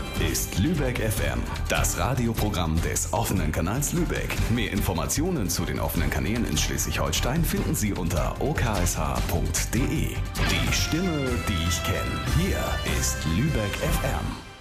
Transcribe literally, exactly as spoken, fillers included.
ist Lübeck F M, das Radioprogramm des offenen Kanals Lübeck. Mehr Informationen zu den offenen Kanälen in Schleswig-Holstein finden Sie unter o k s h punkt d e. Die Stimme, die ich kenne. Hier ist Lübeck F M.